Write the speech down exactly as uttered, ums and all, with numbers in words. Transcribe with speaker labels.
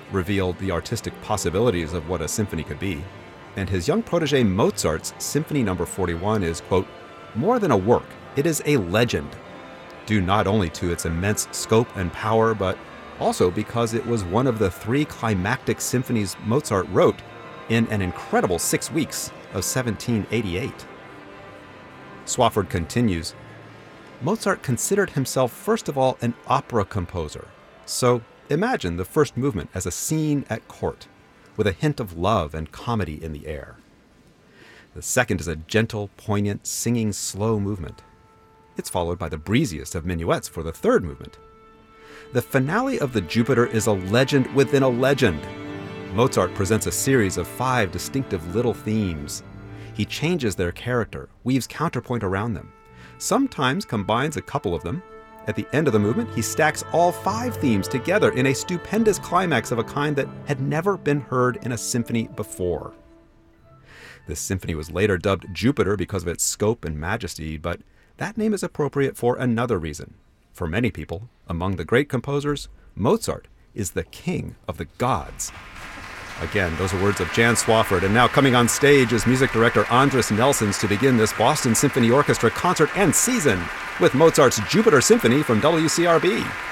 Speaker 1: revealed the artistic possibilities of what a symphony could be. And his young protege Mozart's Symphony Number forty-one is, quote, more than a work, it is a legend, due not only to its immense scope and power, but also because it was one of the three climactic symphonies Mozart wrote in an incredible six weeks of seventeen eighty-eight. Swafford continues, Mozart considered himself first of all an opera composer. So imagine the first movement as a scene at court, with a hint of love and comedy in the air. The second is a gentle, poignant, singing, slow movement. It's followed by the breeziest of minuets for the third movement. The finale of the Jupiter is a legend within a legend. Mozart presents a series of five distinctive little themes. He changes their character, weaves counterpoint around them, sometimes combines a couple of them. At the end of the movement, he stacks all five themes together in a stupendous climax of a kind that had never been heard in a symphony before. This symphony was later dubbed Jupiter because of its scope and majesty, but that name is appropriate for another reason. For many people, among the great composers, Mozart is the king of the gods. Again, those are words of Jan Swafford, and now coming on stage is music director Andris Nelsons to begin this Boston Symphony Orchestra concert and season with Mozart's Jupiter Symphony from W C R B.